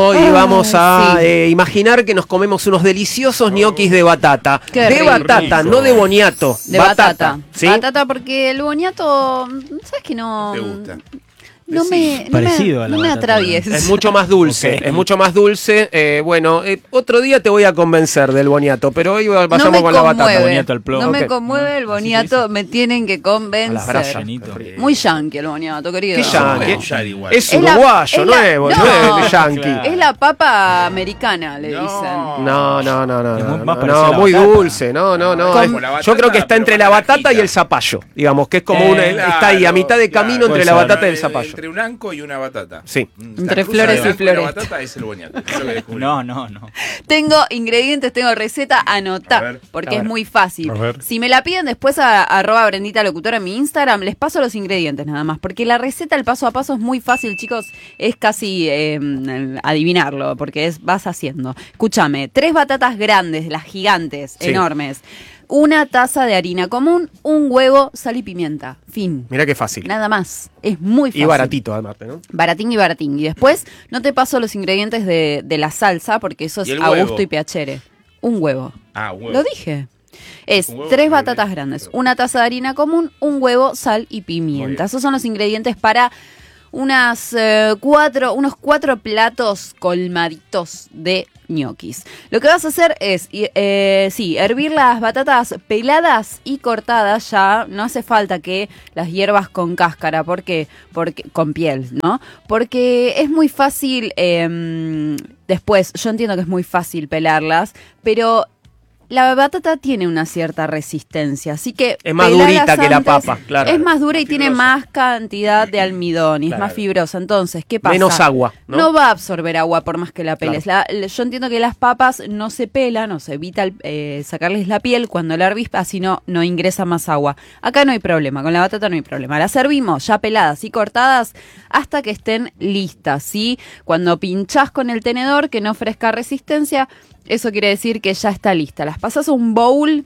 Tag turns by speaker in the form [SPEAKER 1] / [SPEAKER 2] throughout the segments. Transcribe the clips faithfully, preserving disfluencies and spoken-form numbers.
[SPEAKER 1] Hoy
[SPEAKER 2] Ay,
[SPEAKER 1] vamos a
[SPEAKER 2] sí.
[SPEAKER 1] eh, imaginar que nos comemos unos deliciosos ñoquis de batata.
[SPEAKER 2] Qué
[SPEAKER 1] de
[SPEAKER 2] rico.
[SPEAKER 1] batata, no de boniato.
[SPEAKER 2] De batata.
[SPEAKER 1] ¿Sí?
[SPEAKER 2] Batata porque el boniato, ¿sabes que no?
[SPEAKER 3] ¿Te gusta?
[SPEAKER 2] No me, no
[SPEAKER 4] Parecido
[SPEAKER 2] me,
[SPEAKER 4] a la
[SPEAKER 2] no me
[SPEAKER 4] batata,
[SPEAKER 2] atravieses.
[SPEAKER 1] Es mucho más dulce,
[SPEAKER 4] Ok.
[SPEAKER 1] es mucho más dulce. Eh, bueno, eh, otro día te voy a convencer del boniato, pero hoy vayamos
[SPEAKER 2] no me
[SPEAKER 1] con la batata.
[SPEAKER 2] conmueve,
[SPEAKER 4] Boniato al plomo.
[SPEAKER 2] no me
[SPEAKER 1] Ok.
[SPEAKER 2] conmueve el
[SPEAKER 4] Así
[SPEAKER 2] boniato,
[SPEAKER 4] se
[SPEAKER 2] me tienen que
[SPEAKER 1] A las
[SPEAKER 2] convencer.
[SPEAKER 1] brasas.
[SPEAKER 4] Llenito.
[SPEAKER 2] Muy yankee el boniato, querido.
[SPEAKER 1] ¿Qué yankee?
[SPEAKER 3] No, ya igual.
[SPEAKER 1] Es
[SPEAKER 2] Es la-
[SPEAKER 1] uruguayo,
[SPEAKER 2] es
[SPEAKER 1] no,
[SPEAKER 2] la-
[SPEAKER 1] es, no,
[SPEAKER 2] no.
[SPEAKER 1] es yankee.
[SPEAKER 4] Claro.
[SPEAKER 2] Es la papa americana, le
[SPEAKER 3] No.
[SPEAKER 2] dicen.
[SPEAKER 1] No, no, no, no,
[SPEAKER 4] Es
[SPEAKER 1] no,
[SPEAKER 4] muy- más
[SPEAKER 1] no,
[SPEAKER 4] parecida a
[SPEAKER 1] no,
[SPEAKER 4] la
[SPEAKER 1] muy
[SPEAKER 4] batata.
[SPEAKER 1] dulce, no, no, no.
[SPEAKER 3] Con
[SPEAKER 1] es-
[SPEAKER 3] la batata,
[SPEAKER 1] yo creo que está
[SPEAKER 3] pero
[SPEAKER 1] entre
[SPEAKER 3] con
[SPEAKER 1] la
[SPEAKER 3] la
[SPEAKER 1] batata y
[SPEAKER 3] cajita.
[SPEAKER 1] el zapallo, digamos, que es como
[SPEAKER 4] Eh,
[SPEAKER 1] una, está ahí a mitad de camino
[SPEAKER 3] claro.
[SPEAKER 1] entre la
[SPEAKER 4] Puede ser.
[SPEAKER 1] batata y el
[SPEAKER 3] Eh,
[SPEAKER 1] zapallo.
[SPEAKER 3] Entre un anco y una batata.
[SPEAKER 1] Sí.
[SPEAKER 3] Mm,
[SPEAKER 2] Entre
[SPEAKER 3] la cruza
[SPEAKER 2] flores
[SPEAKER 3] del
[SPEAKER 2] y
[SPEAKER 3] anco La
[SPEAKER 2] flores.
[SPEAKER 3] batata es el boniato. Es lo que descubrí.
[SPEAKER 4] No, no, no.
[SPEAKER 2] Tengo ingredientes, tengo receta,
[SPEAKER 3] A
[SPEAKER 2] anotá,
[SPEAKER 3] ver,
[SPEAKER 2] porque
[SPEAKER 1] a
[SPEAKER 2] es
[SPEAKER 1] ver.
[SPEAKER 2] muy fácil.
[SPEAKER 4] A ver.
[SPEAKER 2] Si me la piden después a arroba Brendita Locutora en mi Instagram, les paso los ingredientes nada más, porque la receta, el paso a paso es muy fácil, chicos, es casi eh, adivinarlo, porque es vas haciendo. Escúchame, tres batatas grandes, las gigantes,
[SPEAKER 1] Sí.
[SPEAKER 2] enormes, una taza de harina común, un huevo, sal y pimienta. Fin.
[SPEAKER 1] Mirá qué fácil.
[SPEAKER 2] Nada más. Es muy fácil.
[SPEAKER 1] Y baratito, además, ¿no?
[SPEAKER 2] Baratín y baratín. Y después no te paso los ingredientes de, de la salsa porque eso es
[SPEAKER 3] ¿Y el
[SPEAKER 2] a
[SPEAKER 3] huevo?
[SPEAKER 2] gusto y piacere. Un huevo.
[SPEAKER 3] Ah, huevo.
[SPEAKER 2] Lo dije. Es
[SPEAKER 3] Un huevo,
[SPEAKER 2] tres
[SPEAKER 3] muy
[SPEAKER 2] batatas
[SPEAKER 3] bien.
[SPEAKER 2] grandes, una taza de harina común, un huevo, sal y
[SPEAKER 3] Muy
[SPEAKER 2] pimienta.
[SPEAKER 3] bien.
[SPEAKER 2] Esos son los ingredientes para unas eh, cuatro, unos cuatro platos colmaditos de ñoquis. Lo que vas a hacer es, y- eh, sí, hervir las batatas peladas y cortadas ya. No hace falta que las hiervas con cáscara, porque, porque con piel, ¿no? Porque es muy fácil, eh, después, yo entiendo que es muy fácil pelarlas, pero la batata tiene una cierta resistencia, así que
[SPEAKER 1] Es más
[SPEAKER 2] pelalas
[SPEAKER 1] durita que la
[SPEAKER 2] antes.
[SPEAKER 1] papa, claro.
[SPEAKER 2] Es más dura y tiene
[SPEAKER 3] Fibrosa.
[SPEAKER 2] más cantidad de almidón y
[SPEAKER 1] Claro.
[SPEAKER 2] es más fibrosa. Entonces, ¿qué pasa?
[SPEAKER 1] Menos agua, ¿no?
[SPEAKER 2] No va a absorber agua por más que la peles. La- la- yo entiendo que las papas no se pelan, o se evita el- eh, sacarles la piel cuando la hervís, así no, no ingresa más agua. Acá no hay problema, con la batata no hay problema. Las servimos ya peladas y cortadas hasta que estén listas, ¿sí? Cuando pinchás con el tenedor, que no ofrezca resistencia, eso quiere decir que ya está lista. Las pasas a un bowl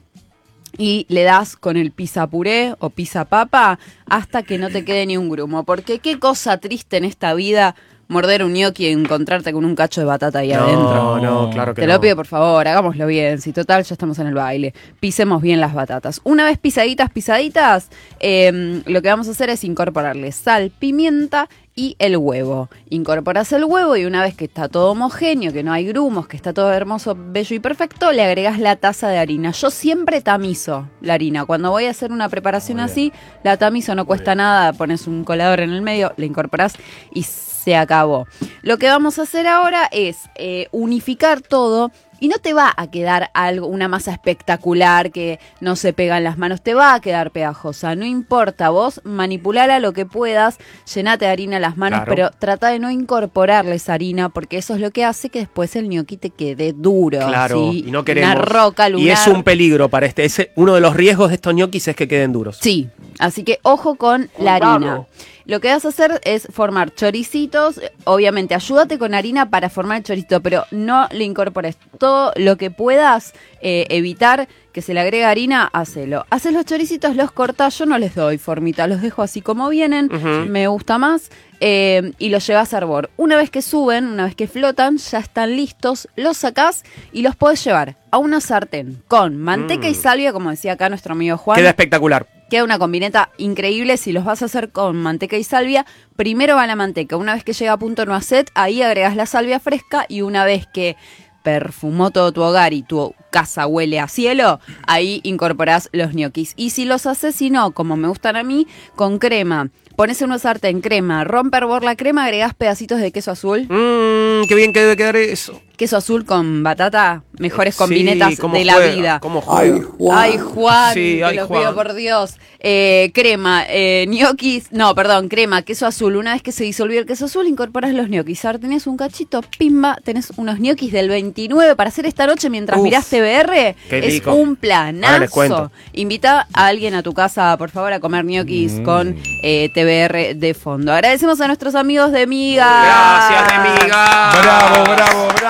[SPEAKER 2] y le das con el pizza puré o pizza papa hasta que no te quede ni un grumo. Porque qué cosa triste en esta vida morder un gnocchi y encontrarte con un cacho de batata ahí adentro.
[SPEAKER 1] No, no, claro que
[SPEAKER 2] Te
[SPEAKER 1] no.
[SPEAKER 2] lo pido por favor, hagámoslo bien. Si total ya estamos en el baile, pisemos bien las batatas. Una vez pisaditas, pisaditas, eh, lo que vamos a hacer es incorporarle sal, pimienta y el huevo. Incorporas el huevo y una vez que está todo homogéneo, que no hay grumos, que está todo hermoso, bello y perfecto, le agregas la taza de harina. Yo siempre tamizo la harina. Cuando voy a hacer una preparación así, la tamizo, no cuesta nada, pones un colador en el medio, le incorporás y se acabó. Lo que vamos a hacer ahora es eh, unificar todo. Y no te va a quedar algo, una masa espectacular que no se pega en las manos, te va a quedar pegajosa, no importa, vos manipulala lo que puedas, llenate de harina las manos,
[SPEAKER 1] Claro.
[SPEAKER 2] pero trata de no incorporarles harina, porque eso es lo que hace que después el ñoqui te quede duro,
[SPEAKER 1] Claro,
[SPEAKER 2] ¿sí?
[SPEAKER 1] y no queremos.
[SPEAKER 2] Una roca lunar.
[SPEAKER 1] Y es un peligro para este. Ese, uno de los riesgos de estos ñoquis es que queden duros.
[SPEAKER 2] Sí, así que ojo con la harina. Lo que vas a hacer es formar choricitos. Obviamente, ayúdate con harina para formar el choricito, pero no le incorpores todo lo que puedas eh, evitar que se le agregue harina, hacelo. Haces los choricitos, los cortás, yo no les doy formita, los dejo así como vienen,
[SPEAKER 1] Ujú.
[SPEAKER 2] me gusta más, eh, y los llevas a hervor. Una vez que suben, una vez que flotan, ya están listos, los sacás y los podés llevar a una sartén con manteca
[SPEAKER 1] Mm.
[SPEAKER 2] y salvia, como decía acá nuestro amigo Juan.
[SPEAKER 1] Queda espectacular.
[SPEAKER 2] Queda una combineta increíble si los vas a hacer con manteca y salvia. Primero va la manteca. Una vez que llega a punto noisette, ahí agregas la salvia fresca y una vez que perfumó todo tu hogar y tu casa huele a cielo, ahí incorporás los ñoquis. Y si los haces, si no, como me gustan a mí, con crema. Pones en una sartén crema, rompe a hervor la crema, agregás pedacitos de queso azul.
[SPEAKER 1] Mmm, qué bien que debe quedar eso.
[SPEAKER 2] Queso azul con batata, mejores
[SPEAKER 1] Sí,
[SPEAKER 2] combinetas
[SPEAKER 1] cómo
[SPEAKER 2] de la
[SPEAKER 1] juega,
[SPEAKER 2] vida.
[SPEAKER 1] cómo juega.
[SPEAKER 2] Ay, Juan,
[SPEAKER 1] Sí,
[SPEAKER 2] te
[SPEAKER 1] ay,
[SPEAKER 2] lo
[SPEAKER 1] Juan.
[SPEAKER 2] pido por Dios. Eh, crema, eh, ñoquis, no, perdón, crema, queso azul. Una vez que se disolvió el queso azul, incorporas los ñoquis. Ahora tenés un cachito, pimba, tenés unos ñoquis del veintinueve para hacer esta noche mientras
[SPEAKER 1] Uf,
[SPEAKER 2] mirás T V R.
[SPEAKER 1] qué
[SPEAKER 2] Es
[SPEAKER 1] rico.
[SPEAKER 2] un
[SPEAKER 1] Ahora les
[SPEAKER 2] planazo.
[SPEAKER 1] cuento.
[SPEAKER 2] Invita a alguien a tu casa, por favor, a comer ñoquis
[SPEAKER 4] Mm.
[SPEAKER 2] con eh, T V R de fondo. Agradecemos a nuestros amigos de Miga.
[SPEAKER 1] Gracias, amiga.
[SPEAKER 4] Bravo, bravo, bravo.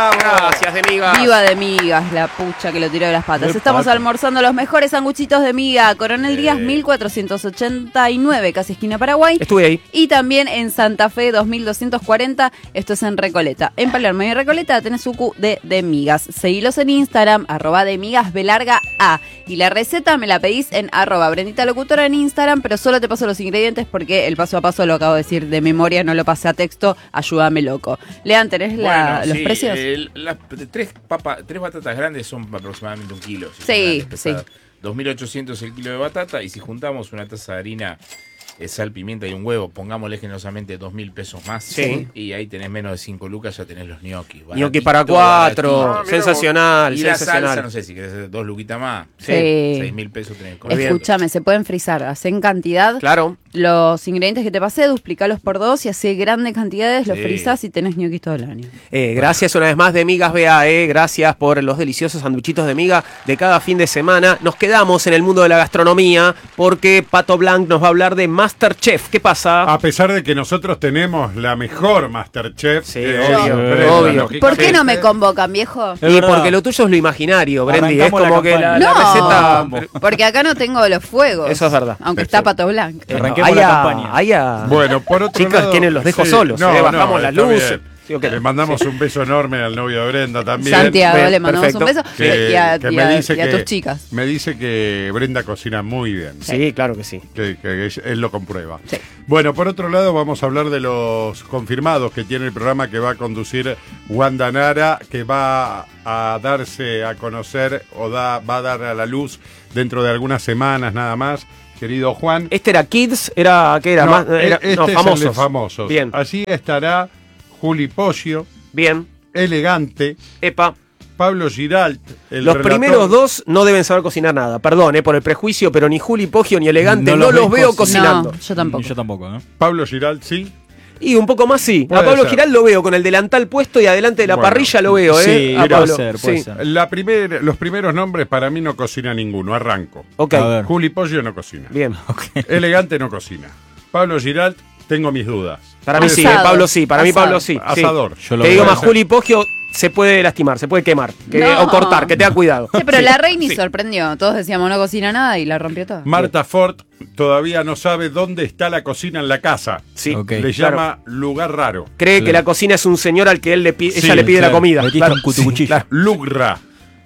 [SPEAKER 1] Gracias, de migas.
[SPEAKER 2] Viva de migas, la pucha que lo tiró de las patas.
[SPEAKER 4] De
[SPEAKER 2] Estamos
[SPEAKER 4] patas.
[SPEAKER 2] almorzando los mejores sanguchitos de miga. Coronel Díaz mil cuatrocientos ochenta y nueve, casi esquina Paraguay.
[SPEAKER 1] Estuve ahí.
[SPEAKER 2] Y también en Santa Fe dos mil doscientos cuarenta, esto es en Recoleta. En Palermo y en Recoleta tenés sucu de de migas. Seguilos en Instagram, arroba de migas B larga A. Y la receta me la pedís en arroba Brendita Locutora en Instagram, pero solo te paso los ingredientes porque el paso a paso lo acabo de decir de memoria, no lo pasé a texto. Ayúdame, loco. Lean, ¿tenés la-
[SPEAKER 3] Bueno,
[SPEAKER 2] los
[SPEAKER 3] sí,
[SPEAKER 2] precios?
[SPEAKER 3] el- las tres, papa, tres batatas grandes son aproximadamente un kilo. si
[SPEAKER 2] Sí,
[SPEAKER 3] son grandes,
[SPEAKER 2] sí.
[SPEAKER 3] pesadas. dos mil ochocientos el kilo de batata, y si juntamos una taza de harina, eh, sal, pimienta y un huevo, pongámosle generosamente dos mil pesos más.
[SPEAKER 1] Sí.
[SPEAKER 3] Y ahí tenés menos de cinco lucas, ya tenés los gnocchi.
[SPEAKER 1] Gnocchi para cuatro.
[SPEAKER 3] baratito.
[SPEAKER 5] Ah, mirá
[SPEAKER 1] sensacional,
[SPEAKER 3] Y la
[SPEAKER 1] sensacional.
[SPEAKER 3] salsa, no sé, si querés hacer dos luquitas más,
[SPEAKER 2] Sí.
[SPEAKER 3] seis mil pesos tenés. con-
[SPEAKER 1] Muy bien.
[SPEAKER 2] Escúchame, se pueden frizar, hacen cantidad.
[SPEAKER 1] Claro.
[SPEAKER 2] Los ingredientes que te pasé, duplicalos por dos y así grandes cantidades, los
[SPEAKER 3] Sí.
[SPEAKER 2] frizás y tenés ñoquis todo el año.
[SPEAKER 1] Eh, gracias una vez más de Migas B A, eh. Gracias por los deliciosos sanduchitos de miga de cada fin de semana. Nos quedamos en el mundo de la gastronomía porque Pato Blanc nos va a hablar de MasterChef. ¿Qué pasa?
[SPEAKER 5] A pesar de que nosotros tenemos la mejor Masterchef.
[SPEAKER 1] Sí,
[SPEAKER 5] que
[SPEAKER 1] obvio,
[SPEAKER 5] es Brenda,
[SPEAKER 1] obvio.
[SPEAKER 5] lógicamente.
[SPEAKER 2] ¿Por qué no me convocan, viejo?
[SPEAKER 4] Es
[SPEAKER 1] y
[SPEAKER 4] verdad.
[SPEAKER 1] porque lo tuyo es lo imaginario, Brendy. Es
[SPEAKER 4] Arrancamos la
[SPEAKER 1] como que la,
[SPEAKER 4] campaña.
[SPEAKER 1] la
[SPEAKER 2] No.
[SPEAKER 1] receta.
[SPEAKER 2] Porque acá no tengo los fuegos.
[SPEAKER 1] Eso es verdad.
[SPEAKER 2] Aunque
[SPEAKER 5] Eso.
[SPEAKER 2] está Pato Blanc.
[SPEAKER 1] Eh,
[SPEAKER 4] Arranquemos
[SPEAKER 1] hay
[SPEAKER 4] la
[SPEAKER 1] a-
[SPEAKER 4] campaña.
[SPEAKER 1] hay a-
[SPEAKER 5] Bueno, por otro
[SPEAKER 1] Chicas,
[SPEAKER 5] lado,
[SPEAKER 1] ¿quiénes los dejo
[SPEAKER 5] sí,
[SPEAKER 1] solos?
[SPEAKER 5] no,
[SPEAKER 1] eh,
[SPEAKER 5] no,
[SPEAKER 1] bajamos las
[SPEAKER 5] está
[SPEAKER 1] luces.
[SPEAKER 5] bien.
[SPEAKER 1] Sí, ok.
[SPEAKER 5] Le mandamos un beso enorme al novio de Brenda también.
[SPEAKER 2] Santiago,
[SPEAKER 1] Bien,
[SPEAKER 2] le mandamos un beso.
[SPEAKER 1] perfecto.
[SPEAKER 5] Que,
[SPEAKER 2] y a,
[SPEAKER 5] que
[SPEAKER 2] y
[SPEAKER 5] me
[SPEAKER 2] a-
[SPEAKER 5] dice
[SPEAKER 2] y a
[SPEAKER 5] que-
[SPEAKER 2] tus chicas.
[SPEAKER 5] Me dice que Brenda cocina muy bien.
[SPEAKER 1] Sí, claro que sí.
[SPEAKER 5] Que, que él él lo comprueba.
[SPEAKER 2] Sí.
[SPEAKER 5] Bueno, por otro lado, vamos a hablar de los confirmados que tiene el programa que va a conducir Wanda Nara, que va a darse a conocer o da, va a dar a la luz dentro de algunas semanas nada más. Querido Juan.
[SPEAKER 1] Este era Kids, era ¿qué era?
[SPEAKER 5] No,
[SPEAKER 1] Más, era-
[SPEAKER 5] este
[SPEAKER 1] no,
[SPEAKER 5] es
[SPEAKER 1] famosos.
[SPEAKER 5] el de famosos.
[SPEAKER 1] Bien,
[SPEAKER 5] Allí estará Juli Poggio,
[SPEAKER 1] bien.
[SPEAKER 5] Elegante,
[SPEAKER 1] Epa.
[SPEAKER 5] Pablo Giralt, el
[SPEAKER 1] Los
[SPEAKER 5] relator.
[SPEAKER 1] primeros dos no deben saber cocinar nada. Perdón, eh, por el prejuicio, pero ni Juli Poggio ni Elegante no,
[SPEAKER 4] No
[SPEAKER 1] los,
[SPEAKER 4] los ves
[SPEAKER 1] veo
[SPEAKER 4] co-
[SPEAKER 1] cocinando.
[SPEAKER 2] No, yo tampoco.
[SPEAKER 4] Yo tampoco, ¿eh?
[SPEAKER 5] Pablo Giralt, sí.
[SPEAKER 1] Y un poco más sí.
[SPEAKER 5] Puede
[SPEAKER 1] a Pablo
[SPEAKER 5] ser.
[SPEAKER 1] Giral lo veo con el delantal puesto y adelante de la
[SPEAKER 5] Bueno,
[SPEAKER 1] parrilla lo veo, ¿eh?
[SPEAKER 4] sí,
[SPEAKER 1] a
[SPEAKER 4] puede
[SPEAKER 1] Pablo.
[SPEAKER 4] ser, puede
[SPEAKER 1] Sí.
[SPEAKER 4] ser.
[SPEAKER 5] La primer, los primeros nombres para mí no cocina ninguno, arranco.
[SPEAKER 1] Ok,
[SPEAKER 4] A ver.
[SPEAKER 5] Juli Poggio no cocina.
[SPEAKER 1] bien.
[SPEAKER 5] Elegante no cocina. Pablo Giralt, tengo mis dudas.
[SPEAKER 1] Para mí
[SPEAKER 5] Puede
[SPEAKER 1] sí,
[SPEAKER 5] ser
[SPEAKER 1] eh,
[SPEAKER 2] Asado.
[SPEAKER 1] Pablo sí. Para mí
[SPEAKER 2] Asado.
[SPEAKER 1] Pablo sí. sí.
[SPEAKER 5] Asador.
[SPEAKER 4] Yo lo
[SPEAKER 1] Te
[SPEAKER 4] veo.
[SPEAKER 1] digo más,
[SPEAKER 5] Puede ser.
[SPEAKER 1] Juli Poggio se puede lastimar, se puede quemar. Que,
[SPEAKER 2] No.
[SPEAKER 1] O cortar, que tenga cuidado.
[SPEAKER 2] Sí, pero
[SPEAKER 1] Sí.
[SPEAKER 2] la Reini
[SPEAKER 1] Sí.
[SPEAKER 2] sorprendió. Todos decíamos no cocina nada y la rompió toda.
[SPEAKER 5] Marta Ford todavía no sabe dónde está la cocina en la casa.
[SPEAKER 1] Sí.
[SPEAKER 4] Ok.
[SPEAKER 5] Le
[SPEAKER 1] claro.
[SPEAKER 5] llama lugar raro.
[SPEAKER 1] Cree que
[SPEAKER 4] Claro.
[SPEAKER 1] la cocina es un señor al que él le pi-
[SPEAKER 5] Sí,
[SPEAKER 1] ella le pide
[SPEAKER 4] claro.
[SPEAKER 1] la comida.
[SPEAKER 4] Metiste
[SPEAKER 1] Claro.
[SPEAKER 4] un cutucuchillo.
[SPEAKER 1] Sí, claro.
[SPEAKER 5] Lugra.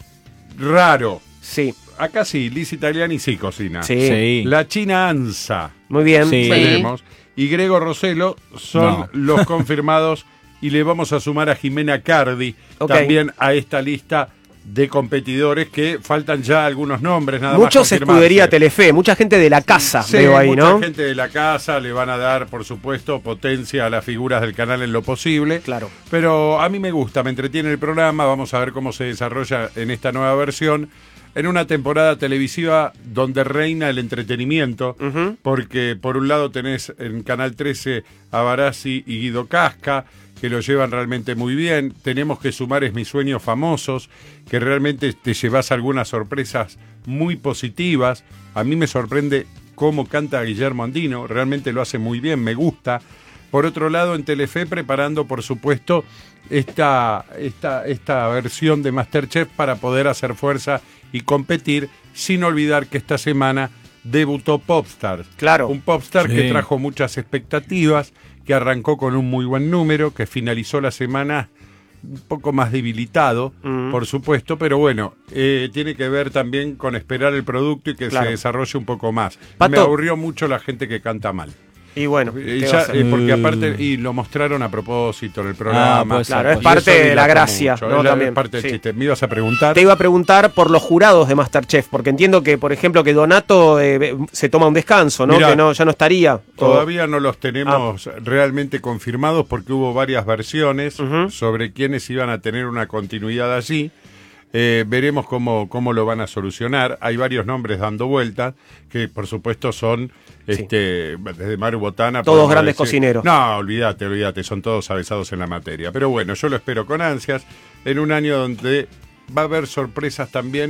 [SPEAKER 5] Raro.
[SPEAKER 1] Sí,
[SPEAKER 5] Acá sí, Liz Italiani sí cocina.
[SPEAKER 1] sí.
[SPEAKER 4] Sí.
[SPEAKER 5] La China Ansa
[SPEAKER 1] Muy bien.
[SPEAKER 4] Sí.
[SPEAKER 2] Sí.
[SPEAKER 5] tenemos. Y Grego Roselo son
[SPEAKER 4] No.
[SPEAKER 5] los confirmados. Y le vamos a sumar a Jimena Cardi
[SPEAKER 1] Ok.
[SPEAKER 5] también a esta lista de competidores, que faltan ya algunos nombres nada más.
[SPEAKER 1] Muchos
[SPEAKER 5] confirmarse.
[SPEAKER 1] escudería Telefe, mucha gente de la casa
[SPEAKER 5] Sí,
[SPEAKER 1] veo ahí,
[SPEAKER 5] mucha
[SPEAKER 1] ¿no?
[SPEAKER 5] gente de la casa le van a dar, por supuesto, potencia a las figuras del canal en lo posible.
[SPEAKER 1] Claro.
[SPEAKER 5] Pero a mí me gusta, me entretiene el programa. Vamos a ver cómo se desarrolla en esta nueva versión. En una temporada televisiva donde reina el entretenimiento,
[SPEAKER 1] Ujú.
[SPEAKER 5] porque por un lado tenés en Canal trece a Barassi y Guido Casca, que lo llevan realmente muy bien. Tenemos que sumar Es mi sueño famosos, que realmente te llevas algunas sorpresas muy positivas. A mí me sorprende cómo canta Guillermo Andino, realmente lo hace muy bien, me gusta. Por otro lado, en Telefe preparando, por supuesto, esta, esta, esta versión de MasterChef para poder hacer fuerza y competir, sin olvidar que esta semana debutó Popstars.
[SPEAKER 1] Claro.
[SPEAKER 5] Un Popstar
[SPEAKER 4] Sí.
[SPEAKER 5] que trajo muchas expectativas, que arrancó con un muy buen número, que finalizó la semana un poco más debilitado,
[SPEAKER 1] Mm.
[SPEAKER 5] por supuesto, pero bueno, eh, tiene que ver también con esperar el producto y que
[SPEAKER 1] Claro.
[SPEAKER 5] se desarrolle un poco más.
[SPEAKER 1] Pato.
[SPEAKER 5] Me aburrió mucho la gente que canta mal.
[SPEAKER 1] Y bueno,
[SPEAKER 5] Eh,
[SPEAKER 1] ¿qué
[SPEAKER 5] ya,
[SPEAKER 1] va a hacer?
[SPEAKER 5] eh, porque
[SPEAKER 4] Mm.
[SPEAKER 5] aparte, y lo mostraron a propósito en el programa.
[SPEAKER 4] Ah, puede ser,
[SPEAKER 1] Claro, es
[SPEAKER 5] Y
[SPEAKER 1] parte
[SPEAKER 5] eso
[SPEAKER 1] de la
[SPEAKER 5] dilata
[SPEAKER 1] gracia,
[SPEAKER 5] mucho,
[SPEAKER 1] ¿no?
[SPEAKER 5] es la-
[SPEAKER 1] También,
[SPEAKER 5] es parte del
[SPEAKER 1] sí.
[SPEAKER 5] chiste. Me ibas a preguntar.
[SPEAKER 1] Te iba a preguntar por los jurados de MasterChef, porque entiendo que, por ejemplo, que Donato eh, se toma un descanso, ¿no?
[SPEAKER 5] Mirá,
[SPEAKER 1] que no, ya no estaría.
[SPEAKER 5] Todavía no los tenemos
[SPEAKER 1] Ah.
[SPEAKER 5] realmente confirmados porque hubo varias versiones
[SPEAKER 1] Ujú.
[SPEAKER 5] sobre quiénes iban a tener una continuidad allí. Eh, veremos cómo, cómo lo van a solucionar. Hay varios nombres dando vueltas, que por supuesto son
[SPEAKER 1] Sí.
[SPEAKER 5] este, desde Maru Botana.
[SPEAKER 1] Todos
[SPEAKER 5] podemos
[SPEAKER 1] grandes cocineros.
[SPEAKER 5] No, olvídate, olvídate, son todos avesados en la materia. Pero bueno, yo lo espero con ansias, en un año donde va a haber sorpresas también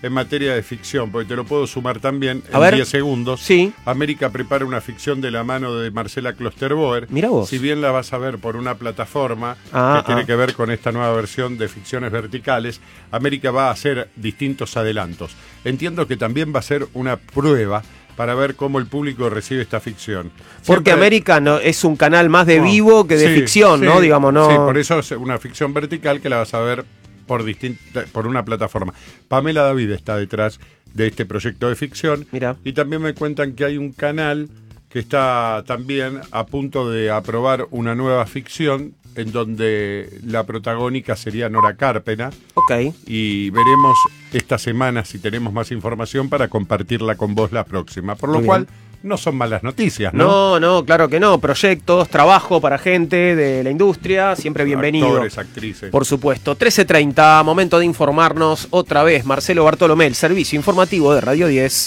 [SPEAKER 5] en materia de ficción, porque te lo puedo sumar también
[SPEAKER 1] A
[SPEAKER 5] en
[SPEAKER 1] ver.
[SPEAKER 5] diez segundos.
[SPEAKER 1] Sí.
[SPEAKER 5] América prepara una ficción de la mano de Marcela Klosterboer.
[SPEAKER 1] Mirá vos.
[SPEAKER 5] Si bien la vas a ver por una plataforma
[SPEAKER 1] Ah,
[SPEAKER 5] que tiene
[SPEAKER 1] ah.
[SPEAKER 5] que ver con esta nueva versión de ficciones verticales, América va a hacer distintos adelantos. Entiendo que también va a ser una prueba para ver cómo el público recibe esta ficción.
[SPEAKER 1] Porque
[SPEAKER 5] Siempre-
[SPEAKER 1] América no, es un canal más de
[SPEAKER 5] No.
[SPEAKER 1] vivo que de
[SPEAKER 5] Sí,
[SPEAKER 1] ficción,
[SPEAKER 5] sí,
[SPEAKER 1] ¿no? Digamos, no.
[SPEAKER 5] Sí, por eso es una ficción vertical que la vas a ver por distinta, por una plataforma. Pamela David está detrás de este proyecto de ficción.
[SPEAKER 1] Mirá.
[SPEAKER 5] Y también me cuentan que hay un canal que está también a punto de aprobar una nueva ficción en donde la protagónica sería Nora Carpena.
[SPEAKER 1] Ok.
[SPEAKER 5] Y veremos esta semana si tenemos más información para compartirla con vos la próxima. Por lo
[SPEAKER 1] Muy
[SPEAKER 5] cual,
[SPEAKER 1] bien.
[SPEAKER 5] no son malas noticias, ¿no?
[SPEAKER 1] No, no, claro que no. Proyectos, trabajo para gente de la industria, siempre bienvenido.
[SPEAKER 5] Actores, actrices.
[SPEAKER 1] Por supuesto. trece treinta, momento de informarnos otra vez. Marcelo Bartolomé, el servicio informativo de Radio diez.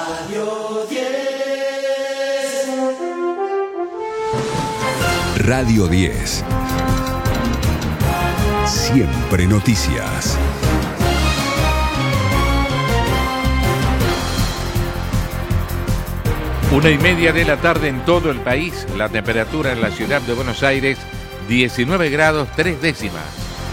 [SPEAKER 4] Radio diez. Siempre noticias.
[SPEAKER 3] Una y media de la tarde en todo el país. La temperatura en la ciudad de Buenos Aires, diecinueve grados tres décimas.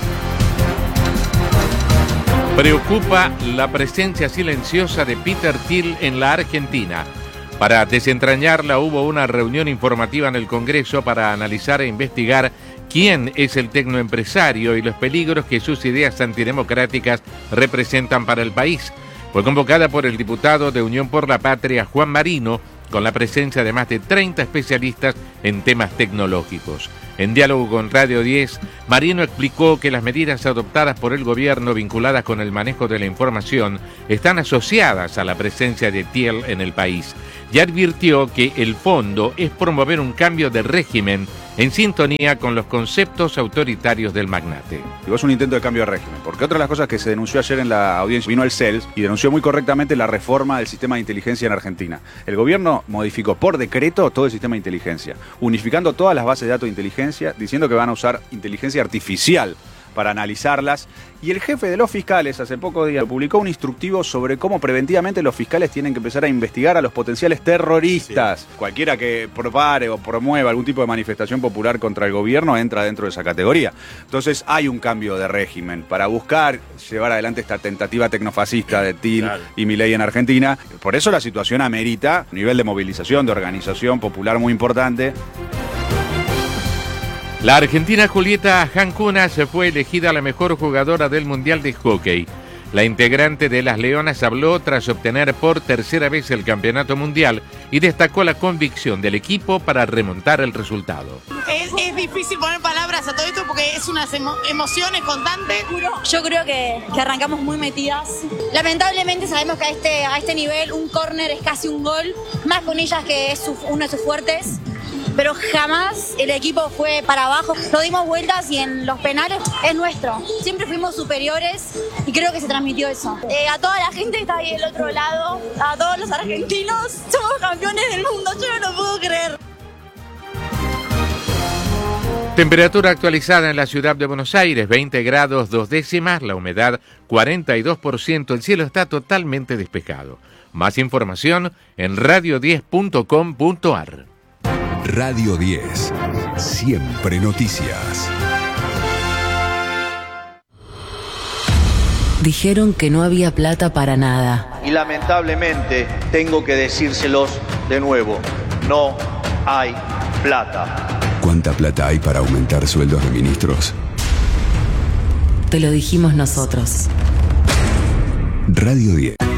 [SPEAKER 3] Preocupa la presencia silenciosa de Peter Thiel en la Argentina. Para desentrañarla hubo una reunión informativa en el Congreso para analizar e investigar quién es el tecnoempresario y los peligros que sus ideas antidemocráticas representan para el país. Fue convocada por el diputado de Unión por la Patria, Juan Marino, con la presencia de más de treinta especialistas en temas tecnológicos. En diálogo con Radio diez, Marino explicó que las medidas adoptadas por el gobierno vinculadas con el manejo de la información están asociadas a la presencia de Thiel en el país y advirtió que el fondo es promover un cambio de régimen en sintonía con los conceptos autoritarios del magnate.
[SPEAKER 6] Digo, es un intento de cambio de régimen, porque otra de las cosas que se denunció ayer en la audiencia, vino el C E L S y denunció muy correctamente la reforma del sistema de inteligencia en Argentina. El gobierno modificó por decreto todo el sistema de inteligencia, unificando todas las bases de datos de inteligencia, diciendo que van a usar inteligencia artificial para analizarlas, y el jefe de los fiscales hace pocos días publicó un instructivo sobre cómo preventivamente los fiscales tienen que empezar a investigar a los potenciales terroristas. Sí. Cualquiera que propare o promueva algún tipo de manifestación popular contra el gobierno entra dentro de esa categoría. Entonces hay un cambio de régimen para buscar llevar adelante esta tentativa tecnofascista de Thiel claro. y Milei en Argentina. Por eso la situación amerita un nivel de movilización, de organización popular muy importante.
[SPEAKER 3] La argentina Julieta Jancuna se fue elegida la mejor jugadora del Mundial de Hockey. La integrante de las Leonas habló tras obtener por tercera vez el campeonato mundial y destacó la convicción del equipo para remontar el resultado.
[SPEAKER 7] Es, es difícil poner palabras a todo esto porque es unas emo emociones constantes.
[SPEAKER 8] Yo creo que, que arrancamos muy metidas. Lamentablemente sabemos que a este, a este nivel un córner es casi un gol, más con ellas que es su, uno de sus fuertes. Pero jamás el equipo fue para abajo, lo dimos vueltas y en los penales es nuestro. Siempre fuimos superiores y creo que se transmitió eso. Eh, a toda la gente que está ahí del otro lado, a todos los argentinos, somos campeones del mundo, yo no lo puedo creer.
[SPEAKER 3] Temperatura actualizada en la ciudad de Buenos Aires, veinte grados dos décimas, la humedad cuarenta y dos por ciento, el cielo está totalmente despejado. Más información en radio diez punto com punto ar.
[SPEAKER 4] Radio diez. Siempre noticias.
[SPEAKER 9] Dijeron que no había plata para nada.
[SPEAKER 10] Y lamentablemente tengo que decírselos de nuevo. No hay plata.
[SPEAKER 4] ¿Cuánta plata hay para aumentar sueldos de ministros?
[SPEAKER 9] Te lo dijimos nosotros.
[SPEAKER 4] Radio diez.